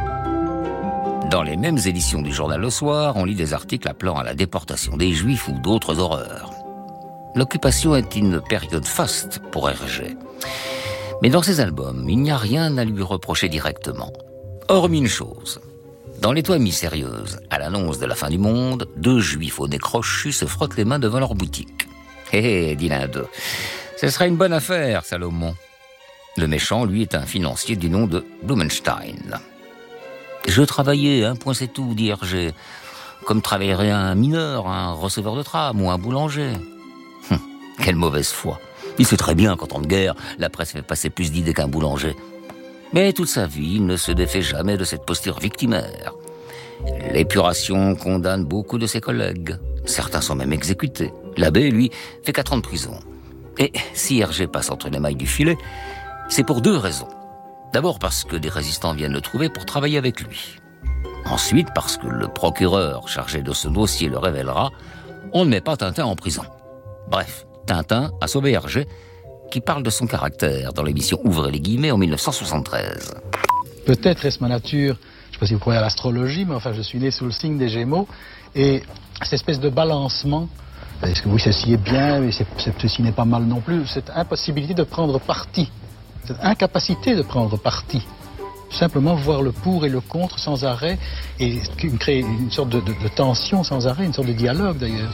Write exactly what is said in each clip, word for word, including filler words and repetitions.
Dans les mêmes éditions du journal Le Soir, on lit des articles appelant à la déportation des Juifs ou d'autres horreurs. L'occupation est une période faste pour Hergé. Mais dans ses albums, il n'y a rien à lui reprocher directement. Hormis une chose. Dans les toiles mystérieuses, à l'annonce de la fin du monde, deux Juifs au nez crochu se frottent les mains devant leur boutique. Hé hé, dit l'un d'eux. Ce sera une bonne affaire, Salomon. Le méchant, lui, est un financier du nom de Blumenstein. Je travaillais, un point c'est tout, dit Hergé. Comme travaillerait un mineur, un receveur de tram ou un boulanger. Hum, quelle mauvaise foi. Il sait très bien qu'en temps de guerre, la presse fait passer plus d'idées qu'un boulanger. Mais toute sa vie, il ne se défait jamais de cette posture victimaire. L'épuration condamne beaucoup de ses collègues. Certains sont même exécutés. L'abbé, lui, fait quatre ans de prison. Et si Hergé passe entre les mailles du filet, c'est pour deux raisons. D'abord parce que des résistants viennent le trouver pour travailler avec lui. Ensuite parce que le procureur chargé de ce dossier le révélera, on ne met pas Tintin en prison. Bref, Tintin a sauvé Hergé, qui parle de son caractère dans l'émission Ouvrez les guillemets en dix-neuf cent soixante-treize. Peut-être est-ce ma nature, je ne sais pas si vous croyez à l'astrologie, mais enfin je suis né sous le signe des Gémeaux, et cette espèce de balancement, est-ce que oui, ceci est bien, mais c'est, c'est, ceci n'est pas mal non plus, cette impossibilité de prendre parti, cette incapacité de prendre parti. Simplement voir le pour et le contre sans arrêt et créer une sorte de, de, de tension sans arrêt, une sorte de dialogue d'ailleurs.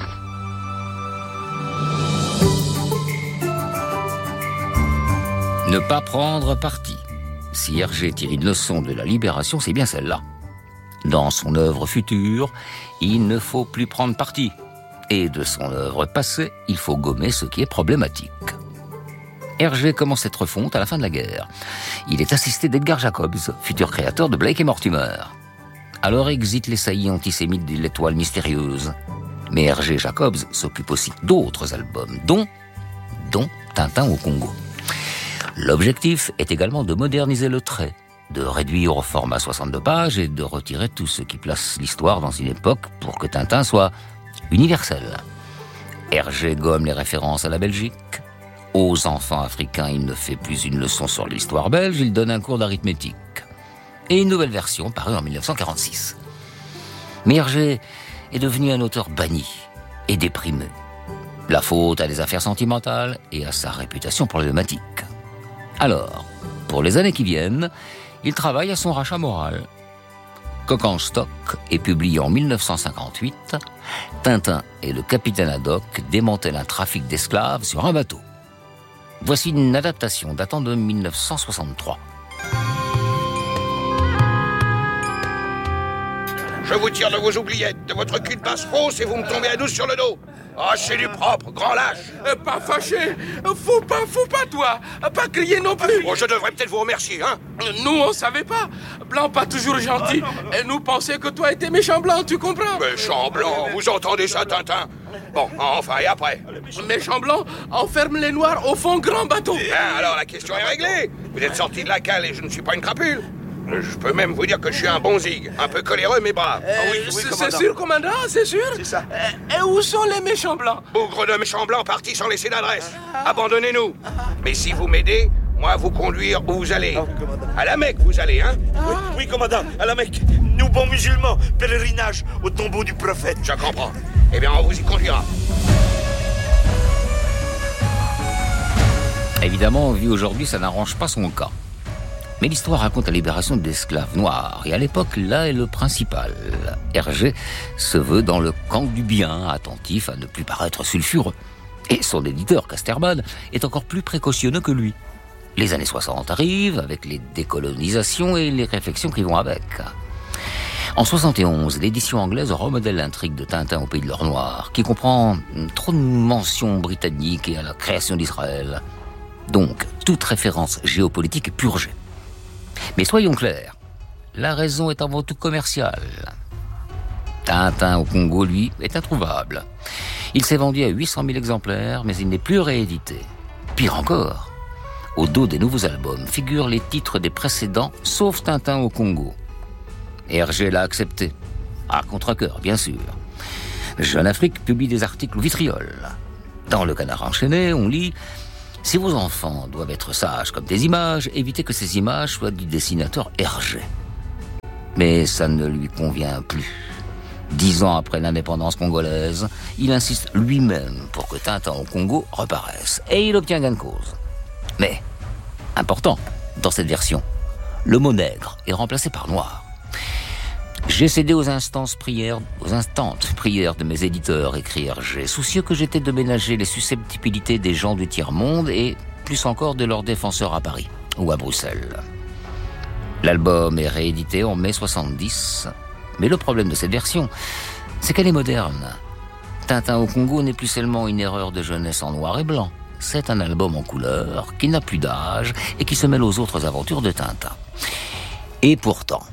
Ne pas prendre parti. Si Hergé tire une leçon de la libération, c'est bien celle-là. Dans son œuvre future, il ne faut plus prendre parti. Et de son œuvre passée, il faut gommer ce qui est problématique. Hergé commence cette refonte à la fin de la guerre. Il est assisté d'Edgar Jacobs, futur créateur de Blake et Mortimer. Alors exit les saillies antisémites de l'étoile mystérieuse. Mais Hergé Jacobs s'occupe aussi d'autres albums, dont, dont Tintin au Congo. L'objectif est également de moderniser le trait, de réduire au format soixante-deux pages et de retirer tout ce qui place l'histoire dans une époque pour que Tintin soit universel. Hergé gomme les références à la Belgique. Aux enfants africains, il ne fait plus une leçon sur l'histoire belge, il donne un cours d'arithmétique. Et une nouvelle version parue en dix-neuf cent quarante-six. Mais Hergé est devenu un auteur banni et déprimé. La faute à des affaires sentimentales et à sa réputation problématique. Alors, pour les années qui viennent, il travaille à son rachat moral. Coq en stock est publié en dix-neuf cent cinquante-huit. Tintin et le capitaine Haddock démantèlent un trafic d'esclaves sur un bateau. Voici une adaptation datant de dix-neuf cent soixante-trois. Je vous tire de vos oubliettes, de votre cul de basse fausse et vous me tombez à douze sur le dos. Ah, c'est du propre, grand lâche. Euh, pas fâché. Faut pas, faut pas, toi. Pas crier non plus. Oh, je devrais peut-être vous remercier, hein. Nous, on savait pas. Blanc, pas toujours gentil. Et nous pensions que toi étais méchant blanc, tu comprends? Méchant blanc, vous entendez ça, Tintin? Bon, enfin, et après? Méchant blanc, enferme les noirs au fond grand bateau. Bien, alors la question est réglée. Vous êtes sorti de la cale et je ne suis pas une crapule. Je peux même vous dire que je suis un bon zig, un peu coléreux mais brave. Euh, oui, oui, c'est, c'est sûr, commandant, c'est sûr. C'est ça. Euh, et où sont les méchants blancs? Bougre de méchants blancs partis sans laisser d'adresse. Ah. Abandonnez-nous. Ah. Mais si vous m'aidez, moi vous conduire où vous allez. Ah. À la Mecque vous allez, hein? Ah. Oui, oui, commandant, à la Mecque. Nous bons musulmans, pèlerinage au tombeau du prophète. Je comprends. Eh bien, on vous y conduira. Évidemment, vu aujourd'hui, ça n'arrange pas son cas. Mais l'histoire raconte la libération d'esclaves noirs. Et à l'époque, là est le principal. Hergé se veut dans le camp du bien, attentif à ne plus paraître sulfureux. Et son éditeur, Casterman, est encore plus précautionneux que lui. Les années soixante arrivent, avec les décolonisations et les réflexions qui vont avec. En soixante et onze, l'édition anglaise remodèle l'intrigue de Tintin au pays de l'or noir, qui comprend trop de mentions britanniques et à la création d'Israël. Donc, toute référence géopolitique est purgée. Mais soyons clairs, la raison est avant tout commerciale. Tintin au Congo, lui, est introuvable. Il s'est vendu à huit cent mille exemplaires, mais il n'est plus réédité. Pire encore, au dos des nouveaux albums figurent les titres des précédents, sauf Tintin au Congo. Hergé l'a accepté, à contre-cœur, bien sûr. Jeune Afrique publie des articles au vitriol. Dans le Canard enchaîné, on lit... Si vos enfants doivent être sages comme des images, évitez que ces images soient du dessinateur Hergé. Mais ça ne lui convient plus. Dix ans après l'indépendance congolaise, il insiste lui-même pour que Tintin au Congo reparaisse. Et il obtient gain de cause. Mais, important, dans cette version, le mot nègre est remplacé par noir. J'ai cédé aux instances prières, aux instantes prières de mes éditeurs, écrit Hergé, soucieux que j'étais de ménager les susceptibilités des gens du tiers-monde et plus encore de leurs défenseurs à Paris ou à Bruxelles. L'album est réédité en mai soixante-dix, mais le problème de cette version, c'est qu'elle est moderne. Tintin au Congo n'est plus seulement une erreur de jeunesse en noir et blanc. C'est un album en couleur qui n'a plus d'âge et qui se mêle aux autres aventures de Tintin. Et pourtant...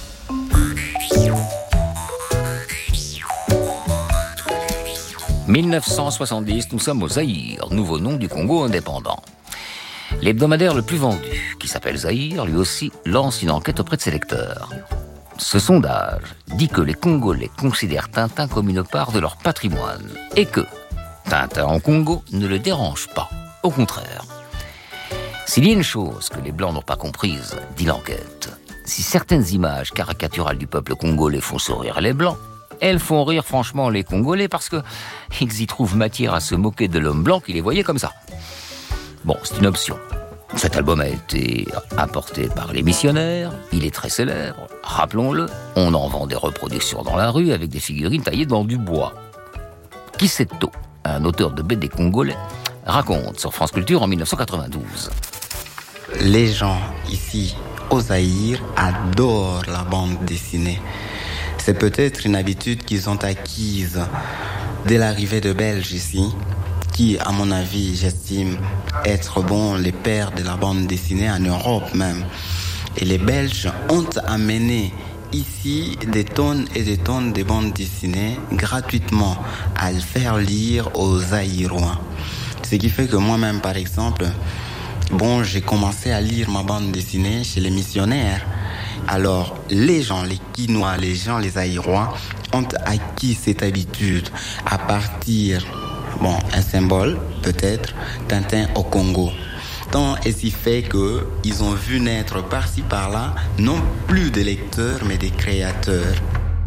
mille neuf cent soixante-dix, nous sommes au Zaïre, nouveau nom du Congo indépendant. L'hebdomadaire le plus vendu, qui s'appelle Zaïre, lui aussi, lance une enquête auprès de ses lecteurs. Ce sondage dit que les Congolais considèrent Tintin comme une part de leur patrimoine et que Tintin en Congo ne le dérange pas, au contraire. S'il y a une chose que les Blancs n'ont pas comprise, dit l'enquête, si certaines images caricaturales du peuple congolais font sourire les Blancs, elles font rire franchement les Congolais parce que ils y trouvent matière à se moquer de l'homme blanc qui les voyait comme ça. Bon, c'est une option. Cet album a été importé par les missionnaires, il est très célèbre, rappelons-le, on en vend des reproductions dans la rue avec des figurines taillées dans du bois. Kiseto, un auteur de B D congolais, raconte sur France Culture en mille neuf cent quatre-vingt-douze. Les gens ici, au Zaïre, adorent la bande dessinée. C'est peut-être une habitude qu'ils ont acquise dès l'arrivée de Belges ici, qui, à mon avis, j'estime être bon les pères de la bande dessinée en Europe même. Et les Belges ont amené ici des tonnes et des tonnes de bandes dessinées gratuitement à le faire lire aux Zaïrois. Ce qui fait que moi-même, par exemple, bon, j'ai commencé à lire ma bande dessinée chez les missionnaires. Alors, les gens, les Quinois, les gens, les Zaïrois, ont acquis cette habitude à partir, bon, un symbole, peut-être, Tintin au Congo. Tant et si fait qu'ils ont vu naître par-ci par-là, non plus des lecteurs, mais des créateurs.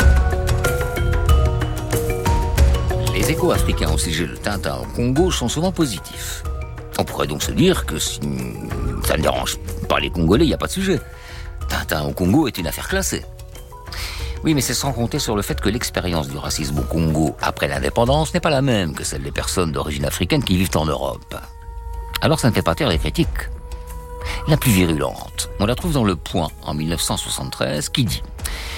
Les échos africains au sujet de Tintin au Congo sont souvent positifs. On pourrait donc se dire que si ça ne dérange pas les Congolais, il n'y a pas de sujet. Tintin au Congo est une affaire classée. Oui, mais c'est sans compter sur le fait que l'expérience du racisme au Congo après l'indépendance n'est pas la même que celle des personnes d'origine africaine qui vivent en Europe. Alors ça ne fait pas taire les critiques. La plus virulente, on la trouve dans Le Point en mille neuf cent soixante-treize qui dit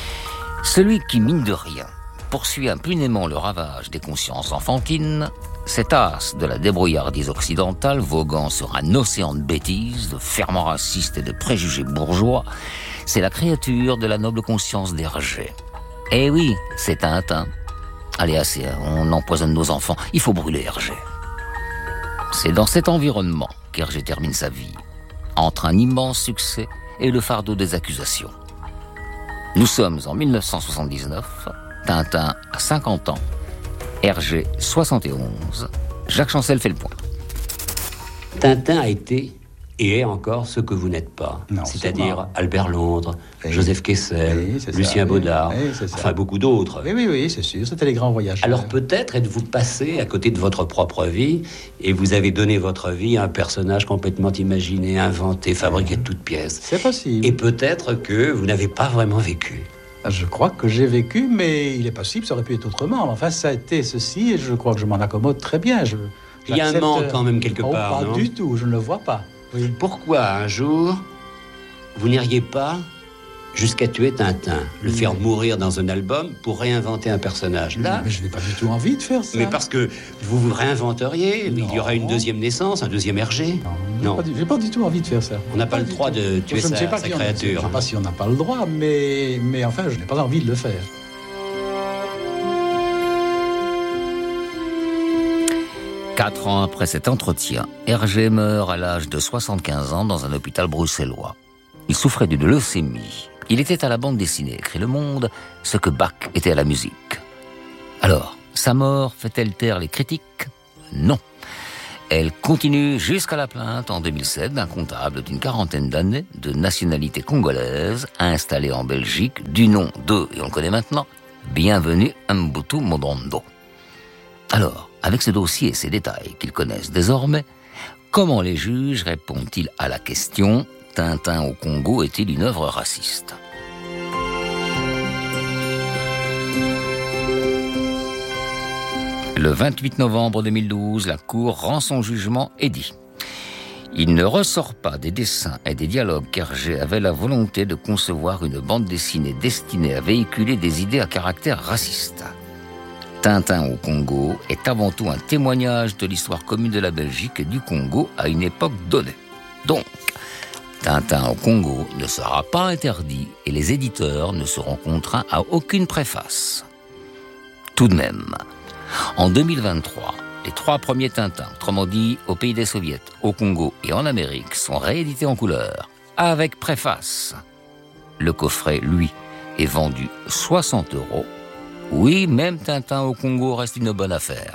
« Celui qui, mine de rien, poursuit impunément le ravage des consciences enfantines, cet as de la débrouillardise occidentale voguant sur un océan de bêtises, de ferments racistes et de préjugés bourgeois, c'est la créature de la noble conscience d'Hergé. Eh oui, c'est Tintin. Allez, assez, on empoisonne nos enfants, il faut brûler Hergé. » C'est dans cet environnement qu'Hergé termine sa vie, entre un immense succès et le fardeau des accusations. Nous sommes en mille neuf cent soixante-dix-neuf, Tintin a cinquante ans, Hergé soixante et onze, Jacques Chancel fait le point. Tintin a été et est encore ce que vous n'êtes pas. Non, c'est-à-dire c'est Albert Londres, oui. Joseph Kessel, oui, Lucien ça, Baudard, oui, oui, enfin beaucoup d'autres. Oui, oui, oui, c'est sûr, c'était les grands voyageurs. Alors peut-être êtes-vous passé à côté de votre propre vie et vous avez donné votre vie à un personnage complètement imaginé, inventé, fabriqué de toutes pièces. C'est possible. Et peut-être que vous n'avez pas vraiment vécu. Je crois que j'ai vécu, mais il est possible, ça aurait pu être autrement. Enfin, ça a été ceci et je crois que je m'en accommode très bien. Je, il y a un manque quand même quelque oh, part, pas non ? du tout, je ne le vois pas. Oui. Pourquoi un jour, vous n'iriez pas jusqu'à tuer Tintin, le faire mourir dans un album pour réinventer un personnage là? Mais je n'ai pas du tout envie de faire ça. Mais parce que vous vous réinventeriez, non. Il y aura une deuxième naissance, un deuxième Hergé. Non, non. Je n'ai pas du tout envie de faire ça. On n'a pas, pas le droit tout. de tuer sa, sa créature. Je ne sais pas si on n'a pas le droit, mais, mais enfin, je n'ai pas envie de le faire. Quatre ans après cet entretien, Hergé meurt à l'âge de soixante-quinze ans dans un hôpital bruxellois. Il souffrait d'une leucémie. Il était à la bande dessinée, écrit Le Monde, ce que Bach était à la musique. Alors, sa mort fait-elle taire les critiques ? Non. Elle continue jusqu'à la plainte en deux mille sept d'un comptable d'une quarantaine d'années de nationalité congolaise installé en Belgique du nom de, et on le connaît maintenant, Bienvenue Mbutu Modondo. Alors, avec ce dossier et ces détails qu'ils connaissent désormais, comment les juges répondent-ils à la question « Tintin au Congo est-il une œuvre raciste ?» Le vingt-huit novembre deux mille douze, la Cour rend son jugement et dit « Il ne ressort pas des dessins et des dialogues qu'Hergé avait la volonté de concevoir une bande dessinée destinée à véhiculer des idées à caractère raciste. Tintin au Congo est avant tout un témoignage de l'histoire commune de la Belgique et du Congo à une époque donnée. Donc, Tintin au Congo ne sera pas interdit et les éditeurs ne seront contraints à aucune préface. Tout de même, en deux mille vingt-trois, les trois premiers Tintins, autrement dit au pays des Soviets, au Congo et en Amérique, sont réédités en couleur, avec préface. Le coffret, lui, est vendu soixante euros. Oui, même Tintin au Congo reste une bonne affaire.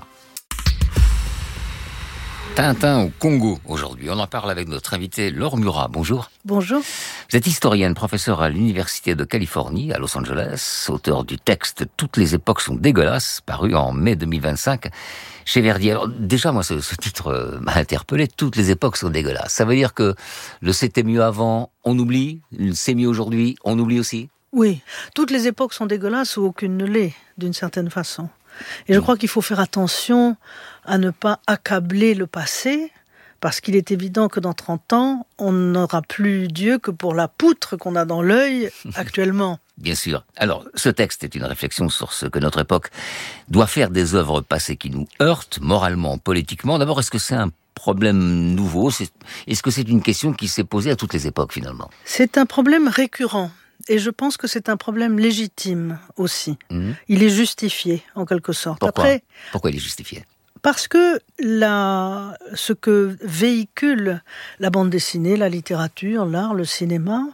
Tintin au Congo, aujourd'hui. On en parle avec notre invité Laure Murat. Bonjour. Bonjour. Vous êtes historienne, professeure à l'Université de Californie, à Los Angeles, auteur du texte « Toutes les époques sont dégueulasses », paru en mai deux mille vingt-cinq chez Verdier. Alors, déjà, moi, ce, ce titre m'a interpellé. « Toutes les époques sont dégueulasses ». Ça veut dire que le « c'était mieux avant », on oublie, le « c'est mieux aujourd'hui », on oublie aussi. Oui, toutes les époques sont dégueulasses ou aucune ne l'est, d'une certaine façon. Et je crois qu'il faut faire attention à ne pas accabler le passé, parce qu'il est évident que dans trente ans, on n'aura plus Dieu que pour la poutre qu'on a dans l'œil actuellement. Bien sûr. Alors, ce texte est une réflexion sur ce que notre époque doit faire des œuvres passées qui nous heurtent, moralement, politiquement. D'abord, est-ce que c'est un problème nouveau ? c'est... Est-ce que c'est une question qui s'est posée à toutes les époques, finalement ? C'est un problème récurrent. Et je pense que c'est un problème légitime aussi. Mmh. Il est justifié, en quelque sorte. Pourquoi ? Après, Pourquoi il est justifié ? Parce que la, ce que véhicule la bande dessinée, la littérature, l'art, le cinéma,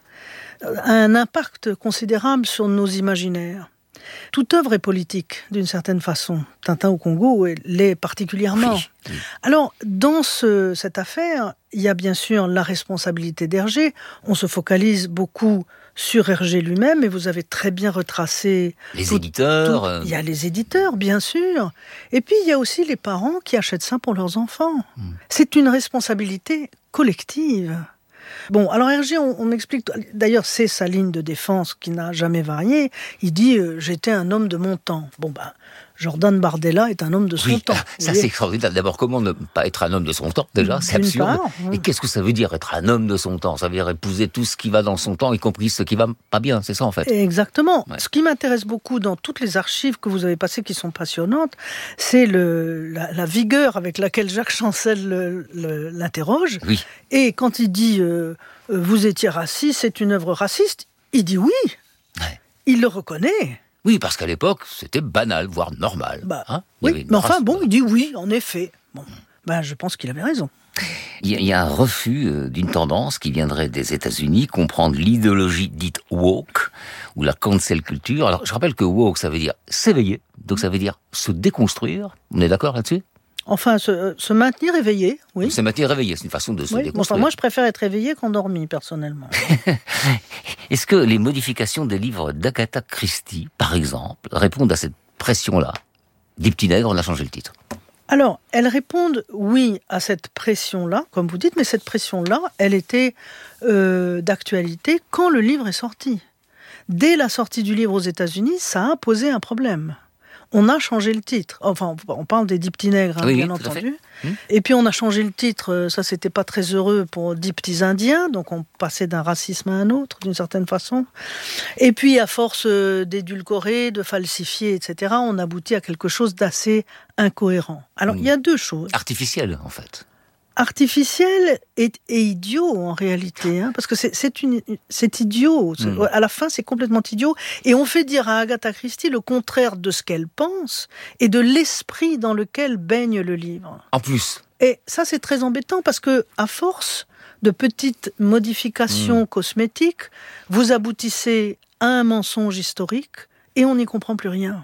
a un impact considérable sur nos imaginaires. Toute œuvre est politique, d'une certaine façon. Tintin au Congo l'est particulièrement. Oui, oui. Alors, dans ce, cette affaire, il y a bien sûr la responsabilité d'Hergé. On se focalise beaucoup sur Hergé lui-même, et vous avez très bien retracé... Les tout, éditeurs... Tout, il y a les éditeurs, bien sûr. Et puis, il y a aussi les parents qui achètent ça pour leurs enfants. Mmh. C'est une responsabilité collective. Bon, alors Hergé, on, on m'explique... D'ailleurs, c'est sa ligne de défense qui n'a jamais varié. Il dit euh, « J'étais un homme de mon temps ». Bon, ben... Jordan Bardella est un homme de son oui, temps. Ça, c'est extraordinaire. D'abord, comment ne pas être un homme de son temps, déjà ? C'est absurde. Part, oui. Et qu'est-ce que ça veut dire, être un homme de son temps ? Ça veut dire épouser tout ce qui va dans son temps, y compris ce qui va pas bien, c'est ça, en fait ? Exactement. Ouais. Ce qui m'intéresse beaucoup dans toutes les archives que vous avez passées, qui sont passionnantes, c'est le, la, la vigueur avec laquelle Jacques Chancel le, le, l'interroge. Oui. Et quand il dit euh, « Vous étiez raciste, c'est une œuvre raciste », il dit oui. Ouais. Il le reconnaît. Oui, parce qu'à l'époque, c'était banal, voire normal. Bah, hein oui, mais enfin, bon, il dit oui, en effet. Bon, ben, je pense qu'il avait raison. Il y, y a un refus euh, d'une tendance qui viendrait des États-Unis, comprendre l'idéologie dite woke, ou la cancel culture. Alors, je rappelle que woke, ça veut dire s'éveiller, donc ça veut dire se déconstruire. On est d'accord là-dessus ? Enfin, se, se maintenir éveillé, oui. Se maintenir éveillé, c'est une façon de se oui, déconstruire. Enfin, moi, je préfère être éveillé qu'endormi, personnellement. Est-ce que les modifications des livres d'Agatha Christie, par exemple, répondent à cette pression-là ? Des petits nègres, on a changé le titre. Alors, elles répondent, oui, à cette pression-là, comme vous dites, mais cette pression-là, elle était euh, d'actualité quand le livre est sorti. Dès la sortie du livre aux États-Unis, ça a posé un problème. On a changé le titre. Enfin, on parle des dix petits nègres, hein, oui, bien oui, entendu. Hum. Et puis, on a changé le titre. Ça, c'était pas très heureux pour dix petits indiens. Donc, on passait d'un racisme à un autre, d'une certaine façon. Et puis, à force d'édulcorer, de falsifier, et cetera, on aboutit à quelque chose d'assez incohérent. Alors, hum. il y a deux choses. Artificiel, en fait. Artificiel et, et idiot en réalité, hein, parce que c'est, c'est, une, c'est idiot. C'est, mmh. À la fin, c'est complètement idiot. Et on fait dire à Agatha Christie le contraire de ce qu'elle pense et de l'esprit dans lequel baigne le livre. En plus. Et ça, c'est très embêtant parce que, à force de petites modifications mmh. cosmétiques, vous aboutissez à un mensonge historique et on n'y comprend plus rien.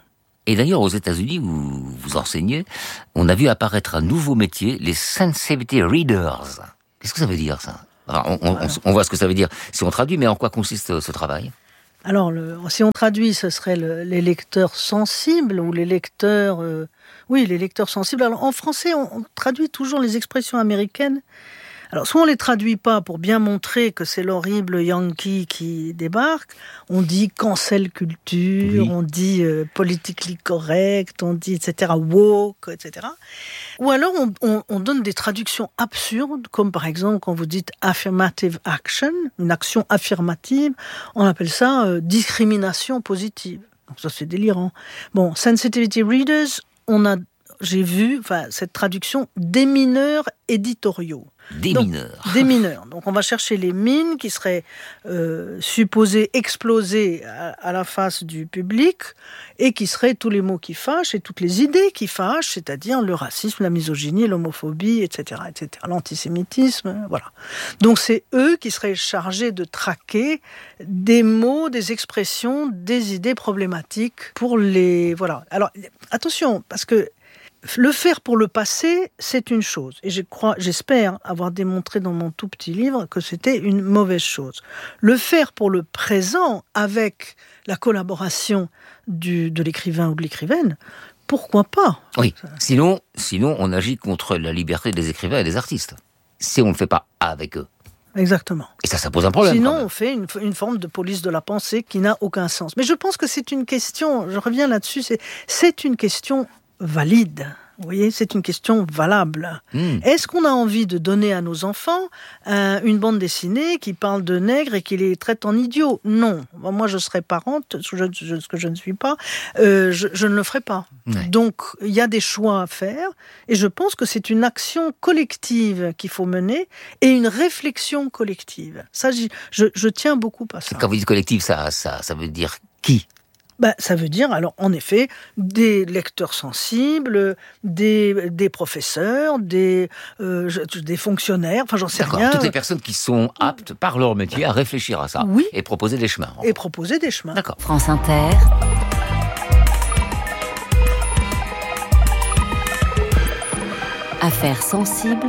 Et d'ailleurs, aux États-Unis, où vous enseignez, on a vu apparaître un nouveau métier, les sensitivity readers. Qu'est-ce que ça veut dire, ça? Alors, on, on, on voit ce que ça veut dire si on traduit, mais en quoi consiste ce travail? Alors, le, si on traduit, ce serait le, les lecteurs sensibles ou les lecteurs... Euh, oui, les lecteurs sensibles. Alors, en français, on, on traduit toujours les expressions américaines. Alors, soit on les traduit pas pour bien montrer que c'est l'horrible Yankee qui débarque, on dit cancel culture, oui. on dit euh, politically correct, on dit et cetera woke, et cetera. Ou alors on, on, on donne des traductions absurdes, comme par exemple quand vous dites affirmative action, une action affirmative, on appelle ça euh, discrimination positive. Donc ça c'est délirant. Bon, sensitivity readers, on a, j'ai vu, enfin cette traduction des mineurs éditoriaux. Des Donc, mineurs. Des mineurs. Donc on va chercher les mines qui seraient euh, supposées exploser à, à la face du public et qui seraient tous les mots qui fâchent et toutes les idées qui fâchent, c'est-à-dire le racisme, la misogynie, l'homophobie, et cetera, et cetera, l'antisémitisme, voilà. Donc c'est eux qui seraient chargés de traquer des mots, des expressions, des idées problématiques pour les... Voilà. Alors attention, parce que le faire pour le passé, c'est une chose. Et je crois, j'espère avoir démontré dans mon tout petit livre que c'était une mauvaise chose. Le faire pour le présent, avec la collaboration du, de l'écrivain ou de l'écrivaine, pourquoi pas? Oui, sinon, sinon on agit contre la liberté des écrivains et des artistes. Si on ne le fait pas avec eux. Exactement. Et ça, ça pose un problème. Sinon, on fait une, une forme de police de la pensée qui n'a aucun sens. Mais je pense que c'est une question, je reviens là-dessus, c'est, c'est une question valide. Vous voyez, c'est une question valable. Mmh. Est-ce qu'on a envie de donner à nos enfants euh, une bande dessinée qui parle de nègres et qui les traite en idiots? Non. Moi, je serais parente, ce que je ne suis pas, euh, je, je ne le ferai pas. Ouais. Donc, il y a des choix à faire et je pense que c'est une action collective qu'il faut mener et une réflexion collective. Ça, je, je tiens beaucoup à ça. Quand vous dites collective, ça, ça, ça veut dire qui? Ben, ça veut dire, alors, en effet, des lecteurs sensibles, des, des professeurs, des, euh, des fonctionnaires, enfin, j'en sais D'accord, rien. Toutes les personnes qui sont aptes, par leur métier, à réfléchir à ça. Oui. Et proposer des chemins. Et proposer des chemins. D'accord. France Inter. Affaires sensibles.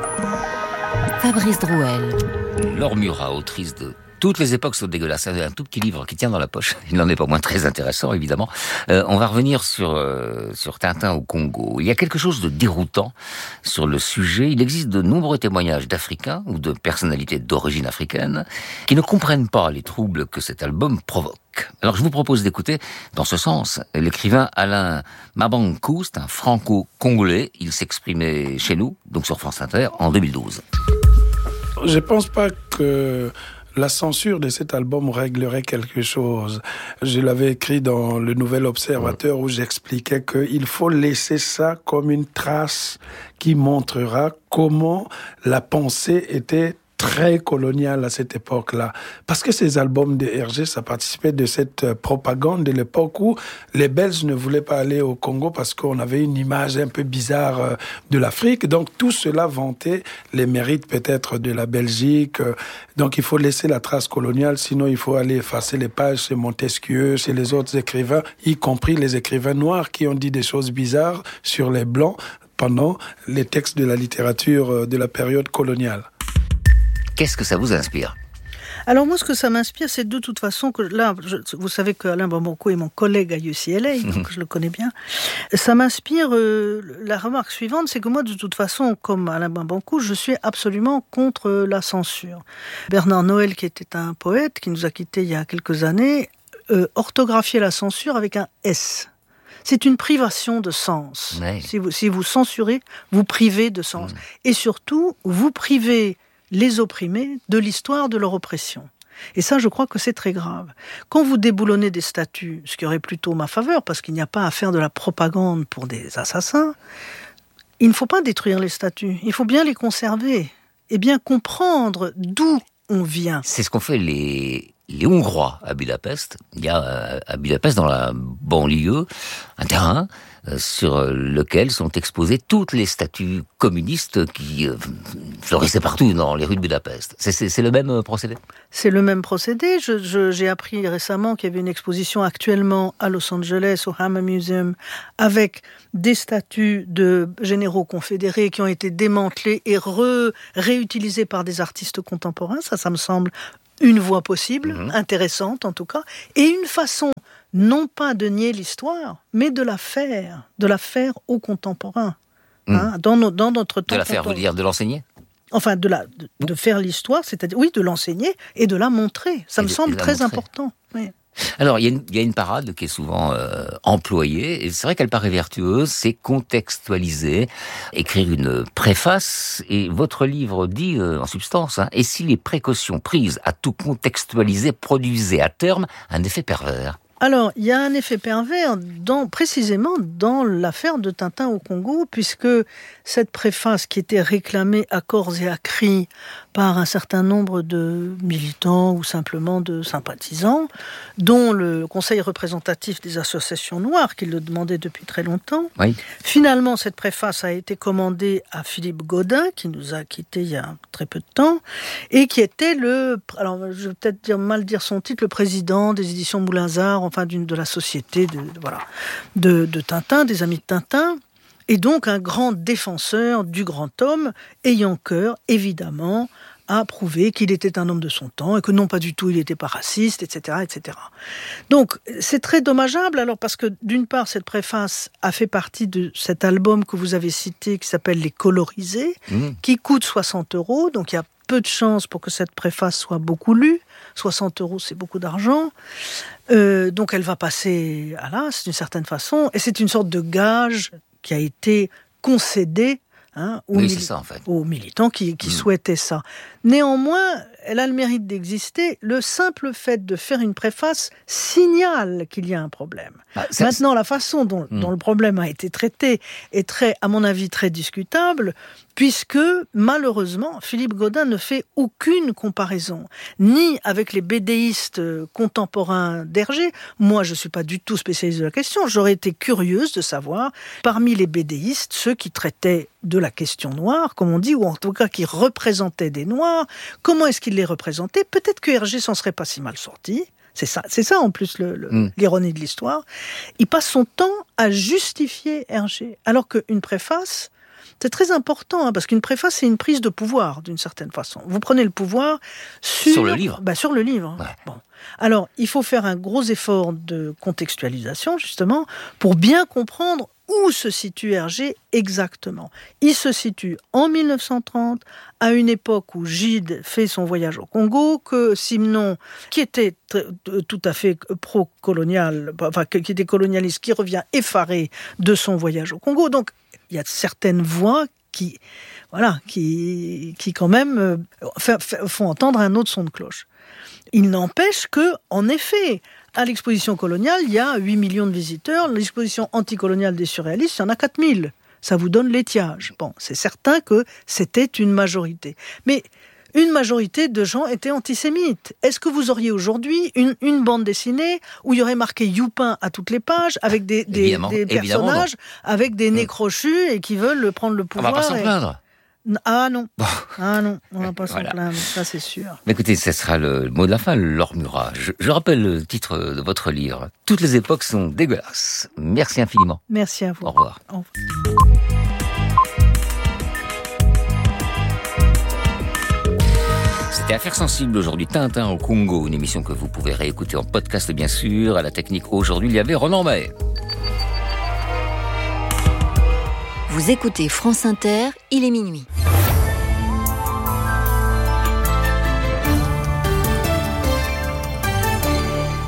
Fabrice Drouel. Laure Murat, autrice de Toutes les époques sont dégueulasses. C'est un tout petit livre qui tient dans la poche. Il n'en est pas moins très intéressant, évidemment. Euh, on va revenir sur euh, sur Tintin au Congo. Il y a quelque chose de déroutant sur le sujet. Il existe de nombreux témoignages d'Africains ou de personnalités d'origine africaine qui ne comprennent pas les troubles que cet album provoque. Alors je vous propose d'écouter, dans ce sens, l'écrivain Alain Mabankou, c'est un franco-congolais. Il s'exprimait chez nous, donc sur France Inter, en deux mille douze. Je pense pas que la censure de cet album réglerait quelque chose. Je l'avais écrit dans le Nouvel Observateur où j'expliquais qu'il faut laisser ça comme une trace qui montrera comment la pensée était très coloniale à cette époque-là. Parce que ces albums de Hergé, ça participait de cette propagande de l'époque où les Belges ne voulaient pas aller au Congo parce qu'on avait une image un peu bizarre de l'Afrique. Donc tout cela vantait les mérites peut-être de la Belgique. Donc il faut laisser la trace coloniale, sinon il faut aller effacer les pages chez Montesquieu, chez les autres écrivains, y compris les écrivains noirs qui ont dit des choses bizarres sur les Blancs pendant les textes de la littérature de la période coloniale. Qu'est-ce que ça vous inspire ? Alors moi, ce que ça m'inspire, c'est de toute façon que là, je, vous savez qu'Alain Mabankou est mon collègue à U C L A, donc je le connais bien. Ça m'inspire euh, la remarque suivante, c'est que moi, de toute façon, comme Alain Mabankou, je suis absolument contre la censure. Bernard Noël, qui était un poète, qui nous a quittés il y a quelques années, euh, orthographiait la censure avec un S. C'est une privation de sens. Oui. Si vous, si vous censurez, vous privez de sens. Mmh. Et surtout, vous privez les opprimés de l'histoire de leur oppression. Et ça, je crois que c'est très grave. Quand vous déboulonnez des statues, ce qui aurait plutôt ma faveur, parce qu'il n'y a pas à faire de la propagande pour des assassins, il ne faut pas détruire les statues. Il faut bien les conserver et bien comprendre d'où on vient. C'est ce qu'ont fait les, les Hongrois à Budapest. Il y a euh, à Budapest, dans la banlieue, un terrain euh, sur lequel sont exposées toutes les statues communistes qui euh, fleurissaient partout dans les rues de Budapest. C'est, c'est, c'est le même euh, procédé ? C'est le même procédé. Je, je, j'ai appris récemment qu'il y avait une exposition actuellement à Los Angeles, au Hammer Museum, avec des statues de généraux confédérés qui ont été démantelées et re, réutilisées par des artistes contemporains. Ça, ça me semble une voie possible, mmh. intéressante en tout cas, et une façon non pas de nier l'histoire, mais de la faire, de la faire aux contemporains, mmh. hein, dans, nos, dans notre temps. De la faire, vous dire de l'enseigner ? Enfin, de, la, de, de faire l'histoire, c'est-à-dire, oui, de l'enseigner et de la montrer. Ça et me de, semble très montrer. important. Oui. Alors, il y, a une, il y a une parade qui est souvent euh, employée, et c'est vrai qu'elle paraît vertueuse, c'est contextualiser, écrire une préface, et votre livre dit, euh, en substance, hein, et si les précautions prises à tout contextualiser produisaient à terme un effet pervers ? Alors, il y a un effet pervers dans, précisément dans l'affaire de Tintin au Congo, puisque cette préface qui était réclamée à corps et à cri par un certain nombre de militants ou simplement de sympathisants, dont le conseil représentatif des associations noires, qui le demandait depuis très longtemps. Oui. Finalement, cette préface a été commandée à Philippe Gaudin, qui nous a quittés il y a très peu de temps, et qui était le, alors je vais peut-être dire, mal dire son titre, le président des éditions Moulinsart, enfin d'une, de la société de, de, voilà, de, de Tintin, des amis de Tintin, et donc un grand défenseur du grand homme, ayant cœur, évidemment, à prouver qu'il était un homme de son temps, et que non pas du tout il n'était pas raciste, et cetera, et cetera. Donc c'est très dommageable, alors parce que d'une part cette préface a fait partie de cet album que vous avez cité, qui s'appelle Les Colorisés, mmh. qui coûte soixante euros, donc il y a peu de chances pour que cette préface soit beaucoup lue. soixante euros, c'est beaucoup d'argent. Euh, donc elle va passer à l'as, d'une certaine façon. Et c'est une sorte de gage qui a été concédé hein, aux, oui, mili- c'est ça, en fait. aux militants qui, qui mmh. souhaitaient ça. Néanmoins, elle a le mérite d'exister. Le simple fait de faire une préface signale qu'il y a un problème. Ah, Maintenant, la façon dont, mmh. dont le problème a été traité est très, à mon avis, très discutable, puisque, malheureusement, Philippe Gaudin ne fait aucune comparaison, ni avec les bédéistes contemporains d'Hergé. Moi, je ne suis pas du tout spécialiste de la question. J'aurais été curieuse de savoir, parmi les bédéistes, ceux qui traitaient de la question noire, comme on dit, ou en tout cas qui représentaient des Noirs, comment est-ce qu'ils les représentaient ? Peut-être que Hergé s'en serait pas si mal sorti. C'est ça, c'est ça en plus le, le, mmh. l'ironie de l'histoire. Il passe son temps à justifier Hergé, alors qu'une préface, c'est très important, hein, parce qu'une préface, c'est une prise de pouvoir, d'une certaine façon. Vous prenez le pouvoir sur... Sur le livre. Bah, sur le livre. Ouais. Bon. Alors, il faut faire un gros effort de contextualisation, justement, pour bien comprendre où se situe Hergé exactement. Il se situe en mille neuf cent trente, à une époque où Gide fait son voyage au Congo, que Simenon, qui était t- tout à fait pro-colonial, enfin, qui était colonialiste, qui revient effaré de son voyage au Congo. Donc, il y a certaines voix qui, voilà, qui, qui quand même euh, font entendre un autre son de cloche. Il n'empêche que, en effet, à l'exposition coloniale, il y a huit millions de visiteurs. L'exposition anticoloniale des surréalistes, il y en a quatre mille. Ça vous donne l'étiage. Bon, c'est certain que c'était une majorité. Mais une majorité de gens étaient antisémites. Est-ce que vous auriez aujourd'hui une, une bande dessinée où il y aurait marqué Youpin à toutes les pages, avec des, des, des personnages, avec des nez crochus et qui veulent prendre le pouvoir? On va pas s'en et... plaindre. Ah non, ah non, on va pas s'en voilà. plaindre, ça c'est sûr. Mais écoutez, ce sera le mot de la fin, Laure Murat. Je, je rappelle le titre de votre livre. Toutes les époques sont dégueulasses. Merci infiniment. Merci à vous. Au revoir. Au revoir. C'était Affaires sensibles aujourd'hui, Tintin au Congo, une émission que vous pouvez réécouter en podcast bien sûr. À la technique aujourd'hui, il y avait Ronan May. Vous écoutez France Inter, il est minuit.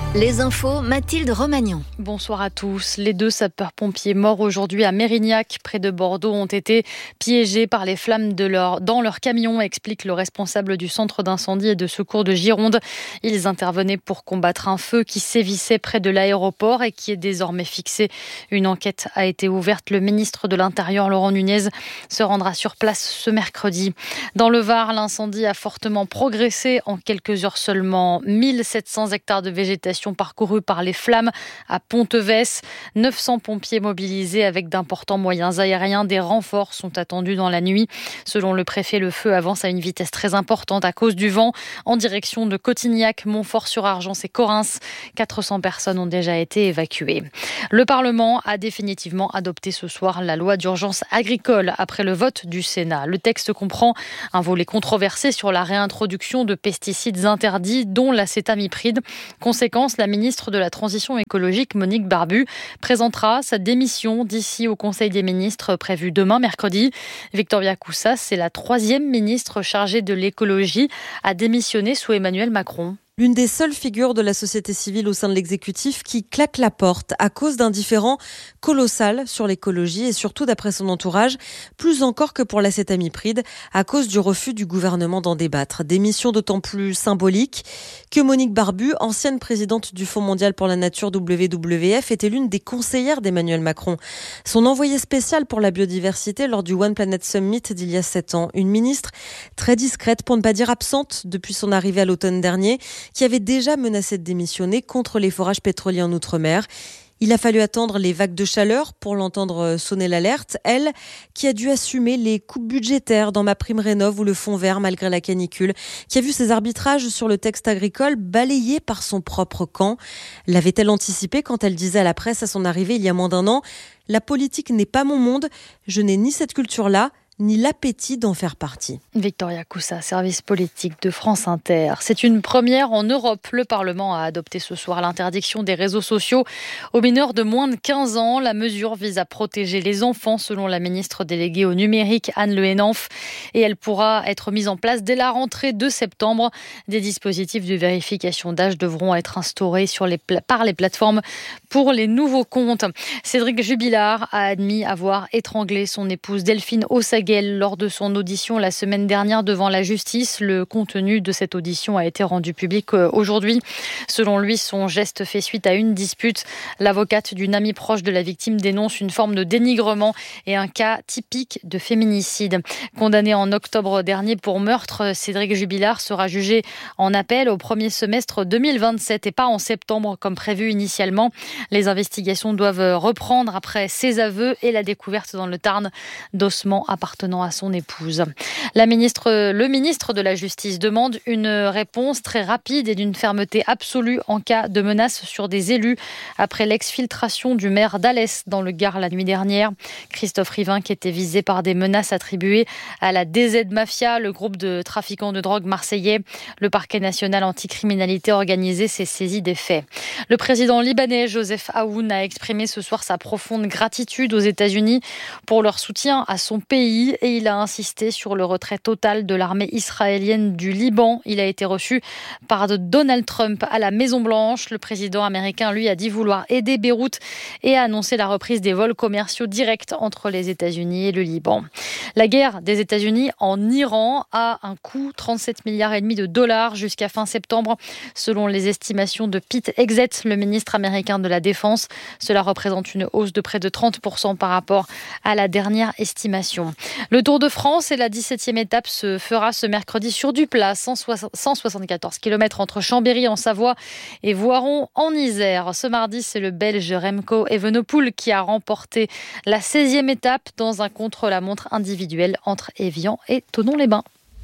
Les infos, Mathilde Romagnan. Bonsoir à tous. Les deux sapeurs-pompiers morts aujourd'hui à Mérignac, près de Bordeaux, ont été piégés par les flammes de leur, dans leur camion, explique le responsable du centre d'incendie et de secours de Gironde. Ils intervenaient pour combattre un feu qui sévissait près de l'aéroport et qui est désormais fixé. Une enquête a été ouverte. Le ministre de l'Intérieur, Laurent Nunez, se rendra sur place ce mercredi. Dans le Var, l'incendie a fortement progressé en quelques heures seulement. mille sept cents hectares de végétation parcourus par les flammes à Pontevès. neuf cents pompiers mobilisés avec d'importants moyens aériens. Des renforts sont attendus dans la nuit. Selon le préfet, le feu avance à une vitesse très importante à cause du vent en direction de Cotignac, Montfort-sur-Argence et Correns. quatre cents personnes ont déjà été évacuées. Le Parlement a définitivement adopté ce soir la loi d'urgence agricole après le vote du Sénat. Le texte comprend un volet controversé sur la réintroduction de pesticides interdits, dont l'acétamipride. Conséquence, la ministre de la Transition écologique, Monique Barbu, présentera sa démission d'ici au Conseil des ministres prévu demain, mercredi. Victoria Coussas, c'est la troisième ministre chargée de l'écologie à démissionner sous Emmanuel Macron. L'une des seules figures de la société civile au sein de l'exécutif qui claque la porte à cause d'un différend colossal sur l'écologie et surtout, d'après son entourage, plus encore que pour l'acétamipride, à cause du refus du gouvernement d'en débattre. Démission d'autant plus symbolique que Monique Barbu, ancienne présidente du Fonds mondial pour la nature W W F, était l'une des conseillères d'Emmanuel Macron. Son envoyée spéciale pour la biodiversité lors du One Planet Summit d'il y a sept ans. Une ministre très discrète, pour ne pas dire absente, depuis son arrivée à l'automne dernier, qui avait déjà menacé de démissionner contre les forages pétroliers en Outre-mer. Il a fallu attendre les vagues de chaleur pour l'entendre sonner l'alerte. Elle, qui a dû assumer les coupes budgétaires dans MaPrimeRénov' ou le Fonds vert malgré la canicule, qui a vu ses arbitrages sur le texte agricole balayés par son propre camp. L'avait-elle anticipé quand elle disait à la presse à son arrivée il y a moins d'un an « La politique n'est pas mon monde, je n'ai ni cette culture-là, ni l'appétit d'en faire partie. » Victoria Coussas, service politique de France Inter. C'est une première en Europe. Le Parlement a adopté ce soir l'interdiction des réseaux sociaux aux mineurs de moins de quinze ans. La mesure vise à protéger les enfants, selon la ministre déléguée au numérique, Anne Le Henanff. Et elle pourra être mise en place dès la rentrée de septembre. Des dispositifs de vérification d'âge devront être instaurés sur les pla- par les plateformes pour les nouveaux comptes. Cédric Jubilard a admis avoir étranglé son épouse Delphine Ossaguet lors de son audition la semaine dernière devant la justice. Le contenu de cette audition a été rendu public aujourd'hui. Selon lui, son geste fait suite à une dispute. L'avocate d'une amie proche de la victime dénonce une forme de dénigrement et un cas typique de féminicide. Condamné en octobre dernier pour meurtre, Cédric Jubilard sera jugé en appel au premier semestre deux mille vingt-sept et pas en septembre comme prévu initialement. Les investigations doivent reprendre après ses aveux et la découverte dans le Tarn d'ossements appartenant à son épouse. La ministre, le ministre de la Justice demande une réponse très rapide et d'une fermeté absolue en cas de menace sur des élus après l'exfiltration du maire d'Alès dans le Gard la nuit dernière. Christophe Rivin, qui était visé par des menaces attribuées à la D Z Mafia, le groupe de trafiquants de drogue marseillais. Le parquet national anticriminalité organisée s'est saisi des faits. Le président libanais Joseph Aoun a exprimé ce soir sa profonde gratitude aux États-Unis pour leur soutien à son pays. Et il a insisté sur le retrait total de l'armée israélienne du Liban. Il a été reçu par Donald Trump à la Maison-Blanche. Le président américain, lui, a dit vouloir aider Beyrouth et a annoncé la reprise des vols commerciaux directs entre les États-Unis et le Liban. La guerre des États-Unis en Iran a un coût trente-sept milliards et demi de dollars jusqu'à fin septembre, selon les estimations de Pete Hegseth, le ministre américain de la Défense. Cela représente une hausse de près de trente pour cent par rapport à la dernière estimation. Le Tour de France et la dix-septième étape se fera ce mercredi sur du plat, cent soixante-quatorze kilomètres entre Chambéry en Savoie et Voiron en Isère. Ce mardi, c'est le Belge Remco Evenepoel qui a remporté la seizième étape dans un contre-la-montre individuel entre Évian et Thonon-les-Bains.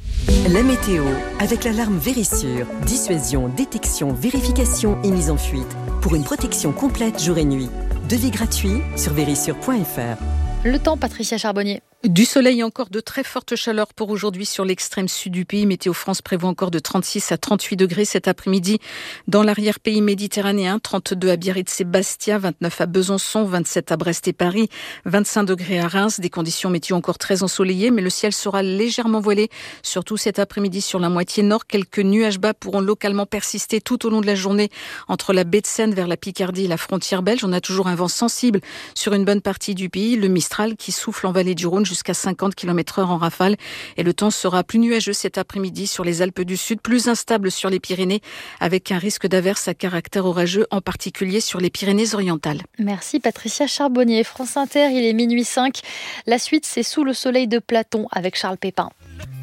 La météo, avec l'alarme Vérissure. Dissuasion, détection, vérification et mise en fuite. Pour une protection complète jour et nuit. Devis gratuit sur vérissure point f r. Le temps, Patricia Charbonnier. Du soleil et encore de très fortes chaleurs pour aujourd'hui sur l'extrême sud du pays. Météo France prévoit encore de trente-six à trente-huit degrés cet après-midi dans l'arrière-pays méditerranéen. trente-deux à Biarritz et Bastia, vingt-neuf à Besançon, vingt-sept à Brest et Paris, vingt-cinq degrés à Reims. Des conditions météo encore très ensoleillées, mais le ciel sera légèrement voilé, surtout cet après-midi sur la moitié nord. Quelques nuages bas pourront localement persister tout au long de la journée entre la baie de Seine vers la Picardie et la frontière belge. On a toujours un vent sensible sur une bonne partie du pays, le Mistral qui souffle en vallée du Rhône jusqu'à cinquante kilomètres heure en rafale. Et le temps sera plus nuageux cet après-midi sur les Alpes du Sud, plus instable sur les Pyrénées, avec un risque d'averse à caractère orageux, en particulier sur les Pyrénées-Orientales. Merci Patricia Charbonnier. France Inter, il est minuit cinq. La suite, c'est Sous le soleil de Platon avec Charles Pépin.